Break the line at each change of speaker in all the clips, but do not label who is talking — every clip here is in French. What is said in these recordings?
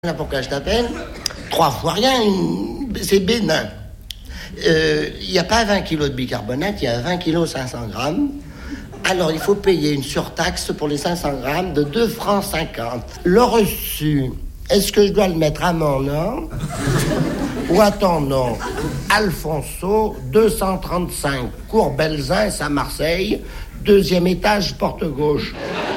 Là, pourquoi je t'appelle 3 fois rien, c'est bénin. Il n'y a pas 20 kilos de bicarbonate, il y a 20 kilos 500 grammes. Alors, il faut payer une surtaxe pour les 500 grammes de 2 francs 50. Le reçu, est-ce que je dois le mettre à mon nom ou à ton nom? Alfonso, 235, Cours Belzins à Marseille, 2e étage, porte gauche.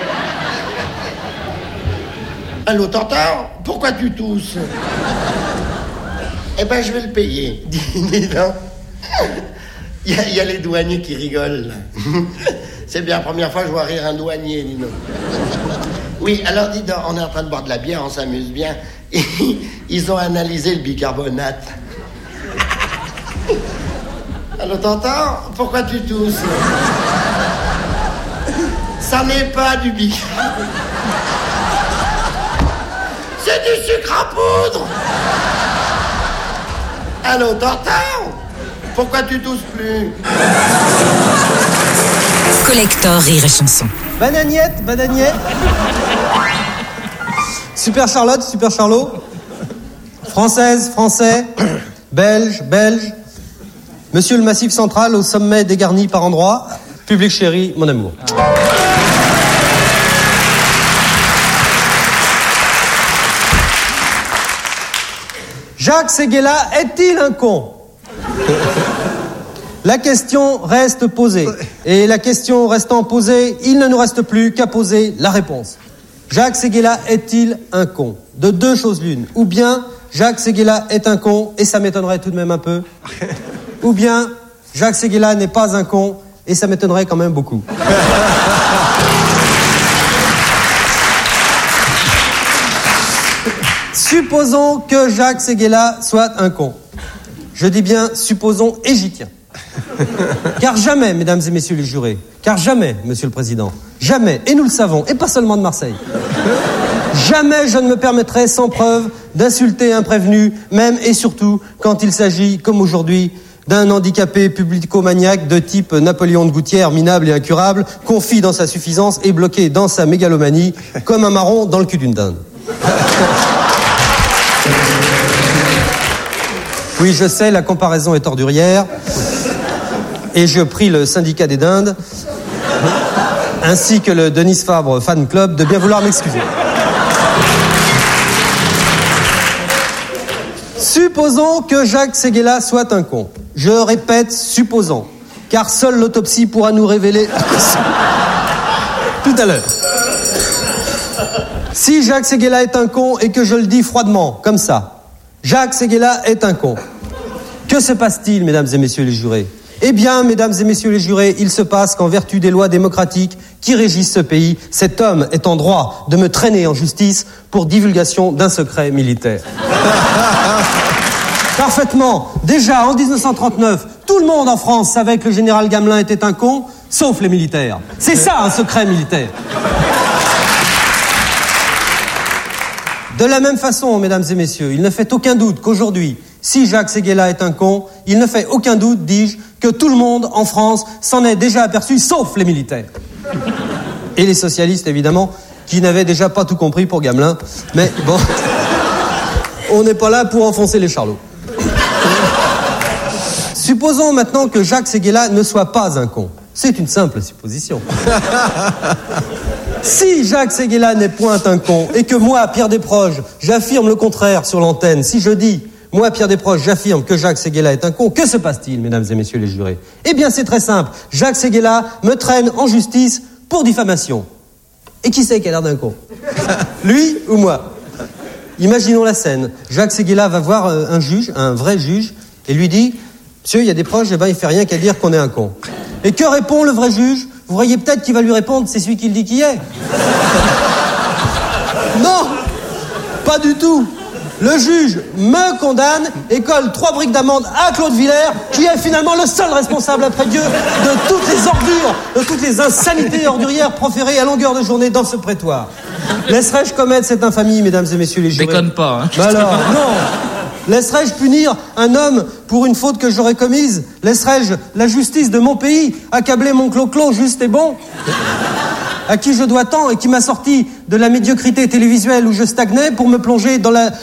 Allô, t'entends? Pourquoi tu tousses? Eh ben, je vais le payer. Dis donc. Il y a les douaniers qui rigolent, là. C'est bien la première fois que je vois rire un douanier, dis donc. Oui, alors dis donc, on est en train de boire de la bière, on s'amuse bien. Ils ont analysé le bicarbonate. Allô, t'entends? Pourquoi tu tousses? Ça n'est pas du bicarbonate. C'est du sucre à poudre. Allô, t'entends? Pourquoi tu tousses plus?
Collector Rire et Chanson.
Banagnette. Super Charlotte, Super Charlot. Française, Français. Belge. Monsieur le Massif Central au sommet dégarni par endroits. Public chéri, mon amour. Jacques Séguéla est-il un con? La question reste posée. Et la question restant posée, il ne nous reste plus qu'à poser la réponse. Jacques Séguéla est-il un con? De deux choses l'une. Ou bien Jacques Séguéla est un con, et ça m'étonnerait tout de même un peu. Ou bien Jacques Séguéla n'est pas un con, et ça m'étonnerait quand même beaucoup. Supposons que Jacques Séguéla soit un con. Je dis bien supposons et j'y tiens. Car jamais, mesdames et messieurs les jurés, car jamais, monsieur le président, jamais, et nous le savons, et pas seulement de Marseille, jamais je ne me permettrai sans preuve d'insulter un prévenu, même et surtout quand il s'agit, comme aujourd'hui, d'un handicapé publicomaniaque de type Napoléon de Gouttière, minable et incurable, confit dans sa suffisance et bloqué dans sa mégalomanie, comme un marron dans le cul d'une dinde. Oui, je sais, la comparaison est ordurière. Et je prie le syndicat des dindes, ainsi que le Denis Fabre Fan Club, de bien vouloir m'excuser. Supposons que Jacques Séguéla soit un con. Je répète, supposons. Car seule l'autopsie pourra nous révéler... Tout à l'heure. Si Jacques Séguéla est un con et que je le dis froidement, comme ça, Jacques Séguéla est un con. Que se passe-t-il, mesdames et messieurs les jurés? Eh bien, mesdames et messieurs les jurés, il se passe qu'en vertu des lois démocratiques qui régissent ce pays, cet homme est en droit de me traîner en justice pour divulgation d'un secret militaire. Parfaitement. Déjà, en 1939, tout le monde en France savait que le général Gamelin était un con, sauf les militaires. C'est ça, un secret militaire. De la même façon, mesdames et messieurs, il ne fait aucun doute qu'aujourd'hui, si Jacques Séguéla est un con, il ne fait aucun doute, dis-je, que tout le monde en France s'en est déjà aperçu, sauf les militaires. Et les socialistes, évidemment, qui n'avaient déjà pas tout compris pour Gamelin. Mais bon, on n'est pas là pour enfoncer les charlots. Supposons maintenant que Jacques Séguéla ne soit pas un con. C'est une simple supposition. Si Jacques Séguéla n'est point un con, et que moi, Pierre Desproges, j'affirme le contraire sur l'antenne, si je dis, moi, Pierre Desproges, j'affirme que Jacques Séguéla est un con, que se passe-t-il, mesdames et messieurs les jurés? Eh bien, c'est très simple. Jacques Séguéla me traîne en justice pour diffamation. Et qui c'est qui a l'air d'un con? Lui ou moi? Imaginons la scène. Jacques Séguéla va voir un juge, un vrai juge, et lui dit, monsieur, il y a des proches, eh ben, il fait rien qu'à dire qu'on est un con. Et que répond le vrai juge? Vous voyez peut-être qu'il va lui répondre, c'est celui qui le dit qui est. Non, pas du tout. Le juge me condamne et colle 3 briques d'amende à Claude Villers, qui est finalement le seul responsable après Dieu de toutes les ordures, de toutes les insanités ordurières proférées à longueur de journée dans ce prétoire. Laisserais-je commettre cette infamie, mesdames et messieurs les jurés?
Déconne pas, hein.
Bah alors, non. Laisserais-je punir un homme pour une faute que j'aurais commise? Laisserais-je la justice de mon pays accabler mon clo-clo juste et bon? à qui je dois tant et qui m'a sorti de la médiocrité télévisuelle où je stagnais pour me plonger dans